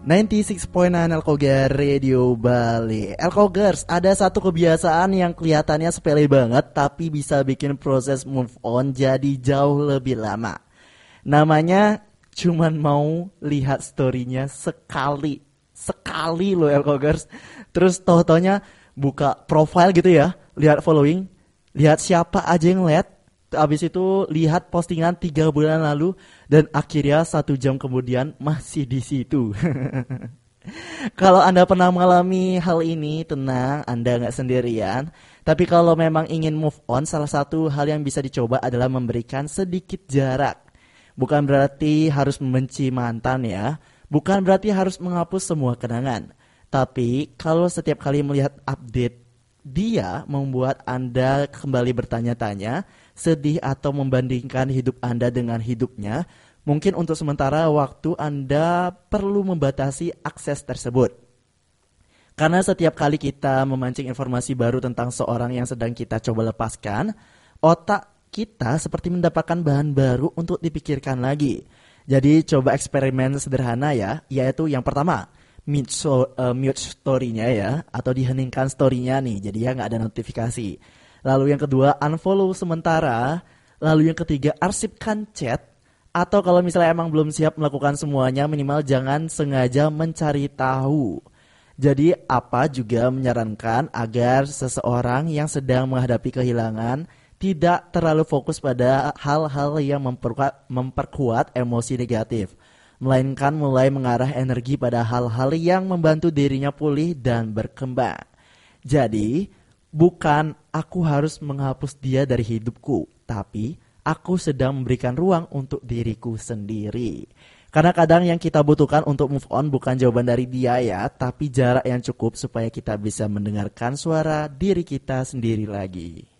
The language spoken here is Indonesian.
96.9 Elkogar Radio Bali. Elkogers, ada satu kebiasaan yang kelihatannya sepele banget tapi bisa bikin proses move on jadi jauh lebih lama. Namanya cuman mau lihat story-nya sekali. Sekali loh Elkogers. Terus toh-tohnya buka profile gitu ya, lihat following, lihat siapa aja yang lihat. Habis itu lihat postingan 3 bulan lalu dan akhirnya 1 jam kemudian masih di situ. Kalau Anda pernah mengalami hal ini, tenang, Anda nggak sendirian. Tapi kalau memang ingin move on, salah satu hal yang bisa dicoba adalah memberikan sedikit jarak. Bukan berarti harus membenci mantan ya. Bukan berarti harus menghapus semua kenangan. Tapi kalau setiap kali melihat update dia membuat Anda kembali bertanya-tanya, sedih atau membandingkan hidup Anda dengan hidupnya, mungkin untuk sementara waktu Anda perlu membatasi akses tersebut. Karena setiap kali kita memancing informasi baru tentang seorang yang sedang kita coba lepaskan, otak kita seperti mendapatkan bahan baru untuk dipikirkan lagi. Jadi coba eksperimen sederhana ya, yaitu yang pertama, mute story-nya ya, atau diheningkan story-nya nih, jadi ya nggak ada notifikasi. Lalu yang kedua, unfollow sementara. Lalu yang ketiga, arsipkan chat. Atau kalau misalnya emang belum siap melakukan semuanya, minimal jangan sengaja mencari tahu. Jadi apa juga menyarankan agar seseorang yang sedang menghadapi kehilangan tidak terlalu fokus pada hal-hal yang memperkuat emosi negatif, melainkan mulai mengarah energi pada hal-hal yang membantu dirinya pulih dan berkembang. Jadi, bukan aku harus menghapus dia dari hidupku, tapi aku sedang memberikan ruang untuk diriku sendiri. Karena kadang yang kita butuhkan untuk move on bukan jawaban dari dia ya, tapi jarak yang cukup supaya kita bisa mendengarkan suara diri kita sendiri lagi.